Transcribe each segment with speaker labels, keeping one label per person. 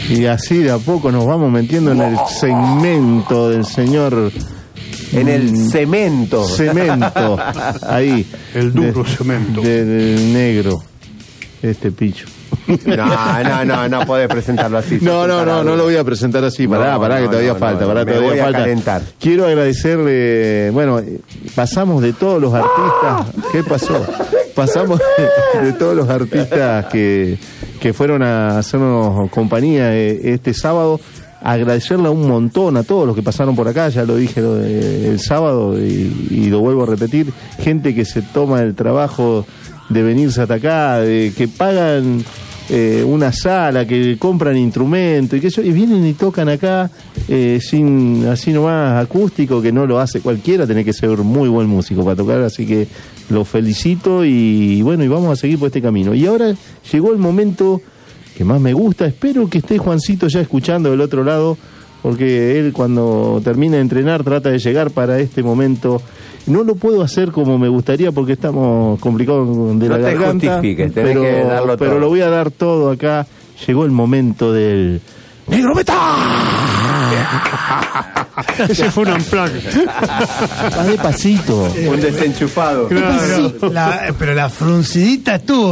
Speaker 1: Y así de a poco nos vamos metiendo en el segmento del señor...
Speaker 2: En el cemento.
Speaker 1: Cemento. Ahí.
Speaker 3: El duro cemento.
Speaker 1: Del negro. Este picho.
Speaker 2: No podés presentarlo así.
Speaker 1: No lo voy a presentar así. Pará, que todavía falta.
Speaker 2: Me voy a calentar.
Speaker 1: Quiero agradecerle, pasamos de todos los artistas. ¿Qué pasó? Pasamos de todos los artistas que fueron a hacernos compañía este sábado. Agradecerle un montón a todos los que pasaron por acá, ya lo dije el sábado y lo vuelvo a repetir, gente que se toma el trabajo de venirse hasta acá, que pagan una sala, que compran instrumentos y vienen y tocan acá sin así nomás acústico, que no lo hace cualquiera, tenés que ser muy buen músico para tocar, así que los felicito y vamos a seguir por este camino. Y ahora llegó el momento que más me gusta, espero que esté Juancito ya escuchando del otro lado, porque él cuando termina de entrenar trata de llegar para este momento. No lo puedo hacer como me gustaría porque estamos complicados de la garganta.
Speaker 2: No te justifiques, tenés que darlo todo.
Speaker 1: Pero lo voy a dar todo acá. Llegó el momento del Negro Metal.
Speaker 3: Ese fue un unplug.
Speaker 1: Va despacito.
Speaker 2: Un desenchufado.
Speaker 4: Claro. Pero la fruncidita estuvo,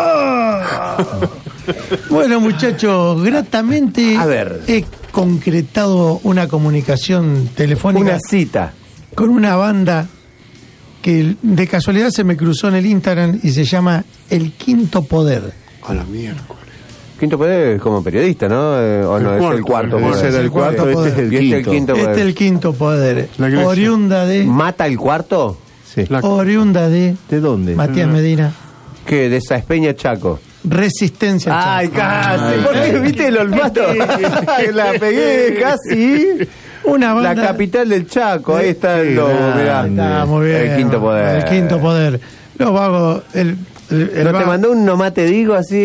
Speaker 4: Bueno, muchachos, gratamente he concretado una comunicación telefónica.
Speaker 2: Una cita.
Speaker 4: Con una banda que de casualidad se me cruzó en el Instagram y se llama El Quinto Poder.
Speaker 3: A la miércoles.
Speaker 2: Quinto Poder es como periodista, ¿no? ¿O no? Es el cuarto poder.
Speaker 1: Ese era el cuarto, este es el quinto.
Speaker 4: Este es el Quinto Poder. Oriunda de...
Speaker 2: ¿Mata el cuarto?
Speaker 1: Sí.
Speaker 4: Oriunda de...
Speaker 1: ¿De dónde?
Speaker 4: Matías Medina.
Speaker 2: ¿Qué? De Saespeña, Chaco.
Speaker 4: Resistencia.
Speaker 2: Ay, casi. ¿Por qué viste el olfato? La pegué casi.
Speaker 4: Una banda...
Speaker 2: La capital del Chaco, ahí está el logo, mirá.
Speaker 4: Está muy bien.
Speaker 2: El Quinto Poder.
Speaker 4: El Quinto Poder. Los vagos...
Speaker 2: ¿No te mandó un no mate digo así,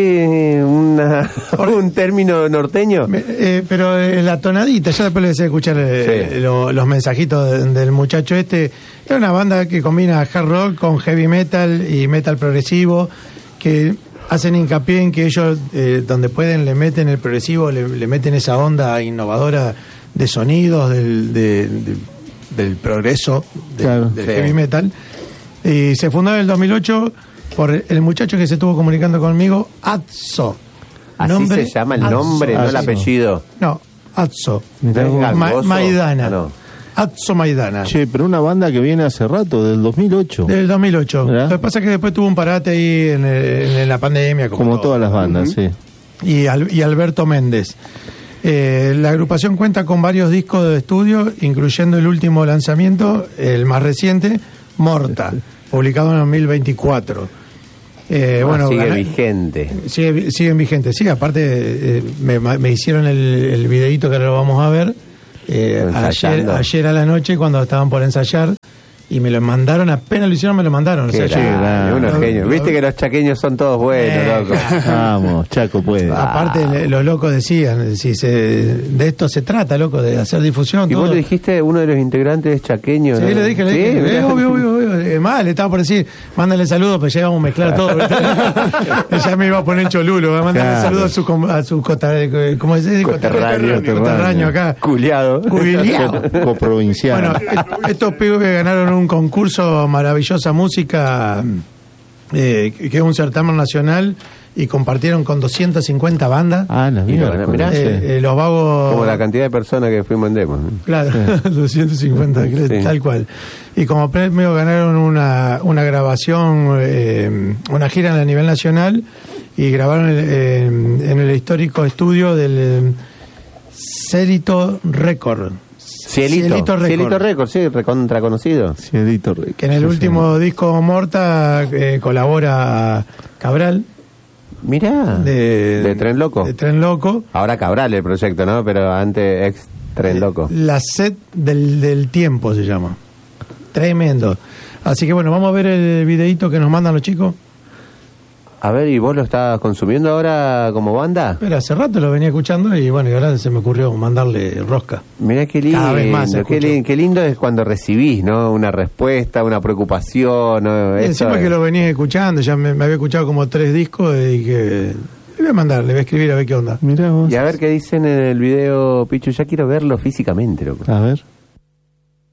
Speaker 2: un término norteño?
Speaker 4: Pero la tonadita, ya después le deseo escuchar los mensajitos del muchacho este. Es una banda que combina hard rock con heavy metal y metal progresivo, que hacen hincapié en que ellos, donde pueden, le meten el progresivo, le meten esa onda innovadora de sonidos del progreso del heavy metal. Y se fundó en el 2008 por el muchacho que se estuvo comunicando conmigo, Atzo.
Speaker 2: ¿Así se llama el nombre, no el apellido?
Speaker 4: No, Atzo.
Speaker 2: Maidana.
Speaker 4: No. Atzo Maidana.
Speaker 1: Che, pero una banda que viene hace rato, del 2008.
Speaker 4: Del 2008.
Speaker 1: ¿verdad?
Speaker 4: Lo que pasa es que después tuvo un parate ahí en la pandemia.
Speaker 1: Como todas las bandas, sí.
Speaker 4: Y Alberto Méndez. La agrupación cuenta con varios discos de estudio, incluyendo el último lanzamiento, el más reciente, Morta, publicado en 2024.
Speaker 2: Sigue vigente.
Speaker 4: Siguen vigentes, sí. Aparte, me hicieron el videíto que ahora lo vamos a ver ayer a la noche cuando estaban por ensayar. Y me lo mandaron, apenas lo hicieron, me lo mandaron.
Speaker 2: Unos genios. Viste que los chaqueños son todos buenos, loco.
Speaker 1: Vamos, Chaco puede.
Speaker 4: Aparte, los locos decían, de esto se trata, loco, de hacer difusión.
Speaker 2: ¿Y
Speaker 4: todo.
Speaker 2: vos le dijiste uno de los integrantes es chaqueño?
Speaker 4: Sí,
Speaker 2: ¿no?
Speaker 4: le dije. Obvio. Mal, le estaba por decir, mándale saludos, pues ya íbamos a mezclar todo. Ya me iba a poner cholulo, mándale saludos a su ¿cómo se dice? Coterráneo acá.
Speaker 2: Culiado.
Speaker 1: Coprovincial.
Speaker 4: Bueno, estos pibos que ganaron un concurso Maravillosa Música, que es un certamen nacional, y compartieron con 250 bandas.
Speaker 2: Mirá.
Speaker 4: Los vagos...
Speaker 2: Como la cantidad de personas que fuimos en demo, ¿no?
Speaker 4: Claro, 250,
Speaker 2: sí.
Speaker 4: Tal cual. Y como premio ganaron una grabación, una gira a nivel nacional, y grabaron en el histórico estudio del Cielito Record.
Speaker 2: Cielito Record, sí, recontra conocido.
Speaker 1: Cielito Record.
Speaker 4: Que en el último disco Morta colabora Cabral.
Speaker 2: Mirá, de Tren Loco.
Speaker 4: De Tren Loco.
Speaker 2: Ahora Cabral el proyecto, ¿no? Pero antes ex Tren Loco.
Speaker 4: La sed del tiempo se llama. Tremendo. Así que bueno, vamos a ver el videíto que nos mandan los chicos.
Speaker 2: A ver, ¿y vos lo estás consumiendo ahora como banda?
Speaker 4: Pero hace rato lo venía escuchando y bueno, y ahora se me ocurrió mandarle rosca.
Speaker 2: Mirá qué lindo.
Speaker 4: Cada vez más
Speaker 2: qué lindo es cuando recibís, ¿no? Una respuesta, una preocupación, ¿no?
Speaker 4: Encima que lo venía escuchando, ya me había escuchado como 3 discos y que voy a mandar, le voy a escribir a ver qué onda.
Speaker 1: Mirá vos.
Speaker 2: Y a ver qué dicen en el video, Pichu. Ya quiero verlo físicamente, loco.
Speaker 1: A ver.